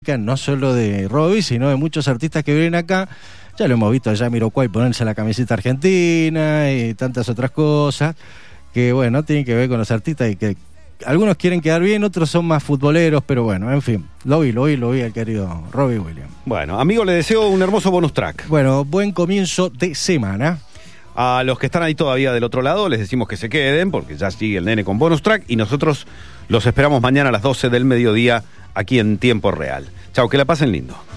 no solo de Robbie, sino de muchos artistas que vienen acá. Ya lo hemos visto a Jamiroquai ponerse la camiseta argentina y tantas otras cosas que, bueno, tienen que ver con los artistas y que algunos quieren quedar bien, otros son más futboleros, pero bueno, en fin, lo vi al querido Robbie Williams. Bueno, amigo, le deseo un hermoso bonus track. Bueno, buen comienzo de semana. A los que están ahí todavía del otro lado, les decimos que se queden, porque ya sigue el nene con bonus track, y nosotros los esperamos mañana a las 12 del mediodía, aquí en Tiempo Real. Chau, que la pasen lindo.